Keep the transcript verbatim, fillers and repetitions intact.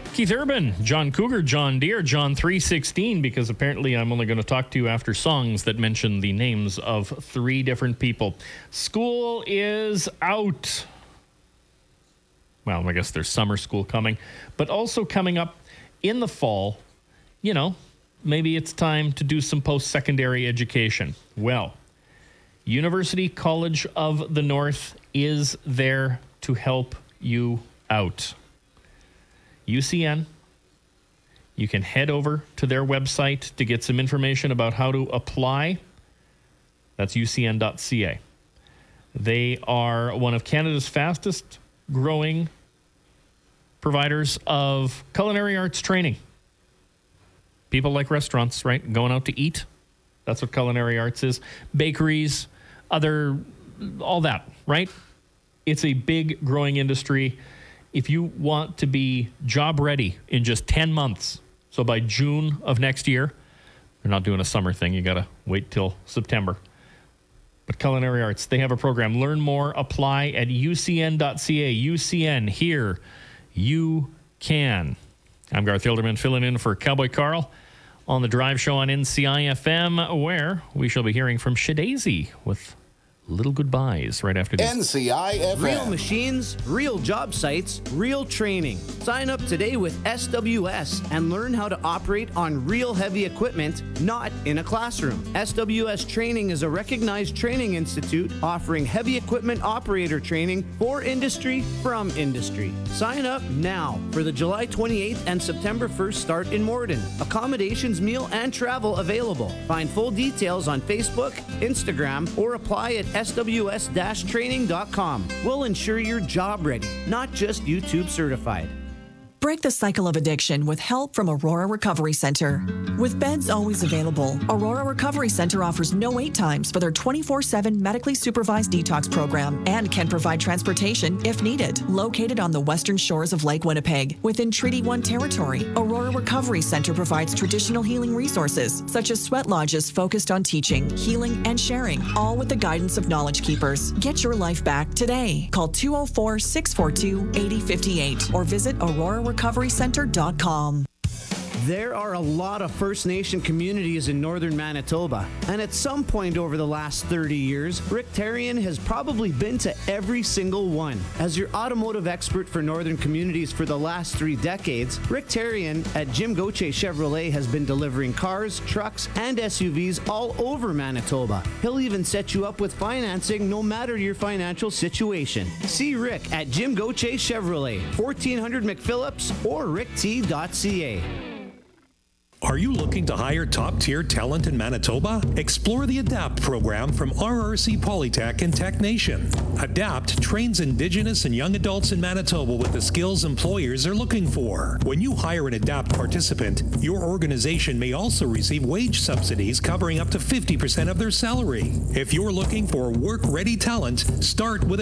Keith Urban, John Cougar, John Deere, John three sixteen, because apparently I'm only going to talk to you after songs that mention the names of three different people. School is out. Well, I guess there's summer school coming, but also coming up in the fall, you know, maybe it's time to do some post-secondary education. Well, University College of the North is there to help you out. U C N, you can head over to their website to get some information about how to apply. That's U C N dot C A. They are one of Canada's fastest growing providers of culinary arts training. People like restaurants, right? Going out to eat. That's what culinary arts is. Bakeries, other, all that, right? It's a big growing industry. If you want to be job ready in just ten months, so by June of next year, they're not doing a summer thing. You got to wait till September. But Culinary Arts, they have a program. Learn more, apply at U C N dot C A. U C N, here you can. I'm Garth Hilderman, filling in for Cowboy Carl on the Drive Show on N C I F M, where we shall be hearing from Shadazy with little goodbyes right after this. N C I F M. Real machines, real job sites, real training. Sign up today with S W S and learn how to operate on real heavy equipment, not in a classroom. S W S Training is a recognized training institute offering heavy equipment operator training for industry from industry. Sign up now for the July twenty-eighth and September first start in Morden. Accommodations, meal, and travel available. Find full details on Facebook, Instagram, or apply at S W S dash training dot com. We'll ensure you're job ready, not just YouTube certified. Break the cycle of addiction with help from Aurora Recovery Center. With beds always available, Aurora Recovery Center offers no wait times for their twenty-four seven medically supervised detox program and can provide transportation if needed. Located on the western shores of Lake Winnipeg, within Treaty one territory, Aurora Recovery Center provides traditional healing resources such as sweat lodges focused on teaching, healing, and sharing, all with the guidance of Knowledge Keepers. Get your life back today. Call two oh four, six four two, eight oh five eight or visit aurora recovery center dot com. There are a lot of First Nation communities in northern Manitoba, and at some point over the last thirty years, Rick Tarian has probably been to every single one. As your automotive expert for northern communities for the last three decades, Rick Tarian at Jim Gauthier Chevrolet has been delivering cars, trucks, and S U Vs all over Manitoba. He'll even set you up with financing no matter your financial situation. See Rick at Jim Gauthier Chevrolet, fourteen hundred McPhillips or rick t dot c a. Are you looking to hire top-tier talent in Manitoba? Explore the ADAPT program from R R C Polytech and Tech Nation. ADAPT trains Indigenous and young adults in Manitoba with the skills employers are looking for. When you hire an ADAPT participant, your organization may also receive wage subsidies covering up to fifty percent of their salary. If you're looking for work-ready talent, start with